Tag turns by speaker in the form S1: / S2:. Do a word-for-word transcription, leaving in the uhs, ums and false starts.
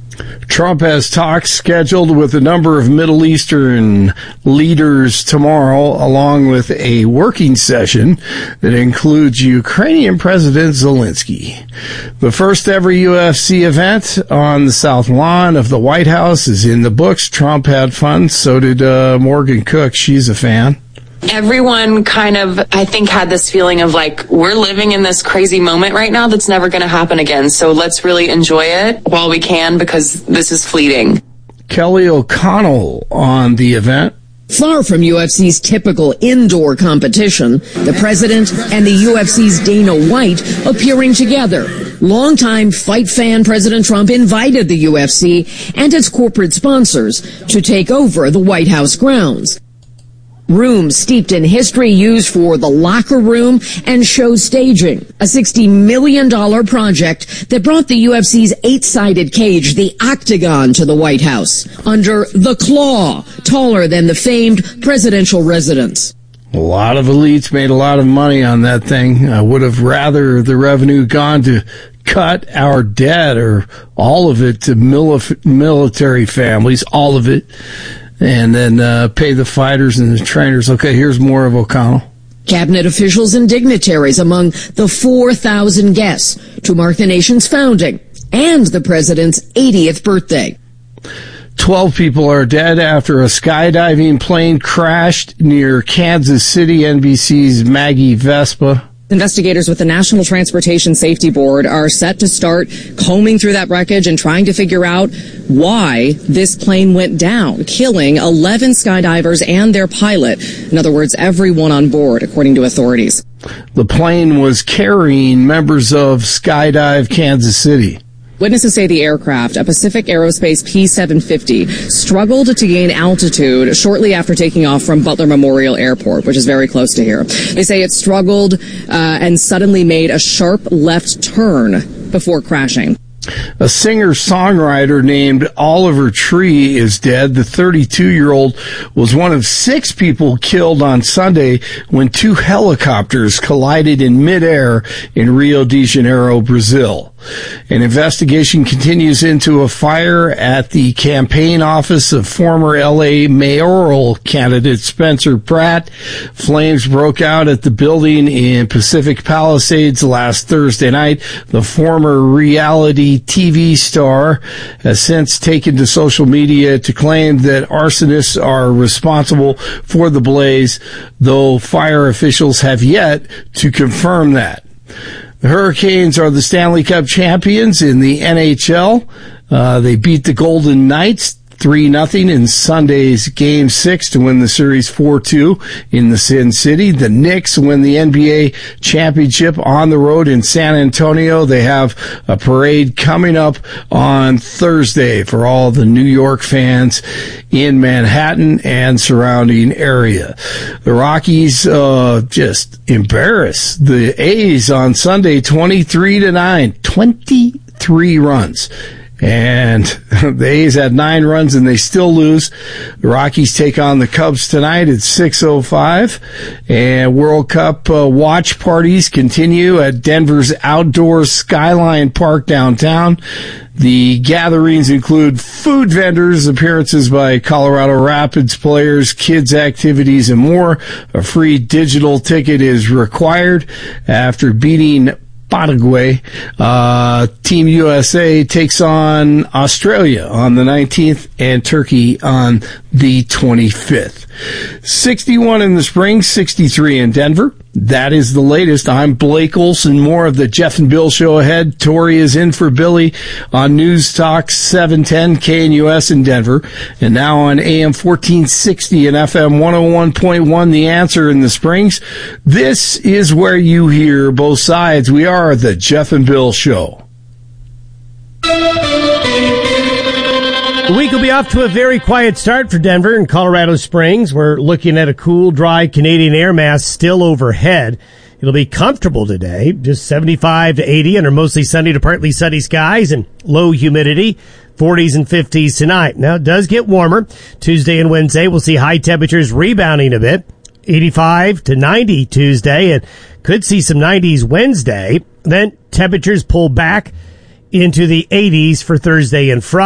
S1: Trump has talks scheduled with a number of Middle Eastern leaders tomorrow, along with a working session that includes Ukrainian President Zelensky. The first ever U F C event on the South Lawn of the White House is in the books. Trump had fun. So did uh, Morgan Cook. She's a fan.
S2: Everyone kind of, I think, had this feeling of like, we're living in this crazy moment right now that's never going to happen again. So let's really enjoy it while we can, because this is fleeting.
S1: Kelly O'Connell on the event.
S3: Far from U F C's typical indoor competition, the president and the U F C's Dana White appearing together. Longtime fight fan President Trump invited the U F C and its corporate sponsors to take over the White House grounds. Rooms steeped in history used for the locker room and show staging. A sixty million dollars project that brought the U F C's eight-sided cage, the Octagon, to the White House under the Claw, taller than the famed presidential residence.
S1: A lot of elites made a lot of money on that thing. I would have rather the revenue gone to cut our debt, or all of it, to mili- military families, all of it. And then uh, pay the fighters and the trainers. Okay, here's more of O'Connell.
S3: Cabinet officials and dignitaries among the four thousand guests to mark the nation's founding and the president's eightieth birthday.
S1: Twelve people are dead after a skydiving plane crashed near Kansas City. N B C's Maggie Vespa.
S4: Investigators with the National Transportation Safety Board are set to start combing through that wreckage and trying to figure out why this plane went down, killing eleven skydivers and their pilot. In other words, everyone on board, according to authorities.
S1: The plane was carrying members of Skydive Kansas City.
S4: Witnesses say the aircraft, a Pacific Aerospace P seven fifty, struggled to gain altitude shortly after taking off from Butler Memorial Airport, which is very close to here. They say it struggled uh, and suddenly made a sharp left turn before crashing.
S1: A singer-songwriter named Oliver Tree is dead. The thirty-two-year-old was one of six people killed on Sunday when two helicopters collided in midair in Rio de Janeiro, Brazil. An investigation continues into a fire at the campaign office of former L A mayoral candidate Spencer Pratt. Flames broke out at the building in Pacific Palisades last Thursday night. The former reality T V star has since taken to social media to claim that arsonists are responsible for the blaze, though fire officials have yet to confirm that. The Hurricanes are the Stanley Cup champions in the N H L. Uh, they beat the Golden Knights three nothing in Sunday's Game six to win the series four two in the Sin City. The Knicks win the N B A championship on the road in San Antonio. They have a parade coming up on Thursday for all the New York fans in Manhattan and surrounding area. The Rockies uh, just embarrass the A's on Sunday, twenty-three to nine. twenty-three runs. And the A's had nine runs and they still lose. The Rockies take on the Cubs tonight at six oh five. And World Cup uh, watch parties continue at Denver's outdoor Skyline Park downtown. The gatherings include food vendors, appearances by Colorado Rapids players, kids' activities, and more. A free digital ticket is required. After beating Paraguay, uh, Team U S A takes on Australia on the nineteenth and Turkey on the twenty-fifth. sixty-one in the spring, sixty-three in Denver. That is the latest. I'm Blake Olson. More of the Jeff and Bill Show ahead. Tori is in for Billy on News Talk seven ten K N U S in Denver. And now on A M fourteen sixty and F M one oh one point one, The Answer in the Springs. This is where you hear both sides. We are the Jeff and Bill Show.
S5: The week will be off to a very quiet start for Denver and Colorado Springs. We're looking at a cool, dry Canadian air mass still overhead. It'll be comfortable today, just seventy-five to eighty under mostly sunny to partly sunny skies and low humidity, forties and fifties tonight. Now, it does get warmer. Tuesday and Wednesday, we'll see high temperatures rebounding a bit, eighty-five to ninety Tuesday, and could see some nineties Wednesday. Then temperatures pull back into the eighties for Thursday and Friday.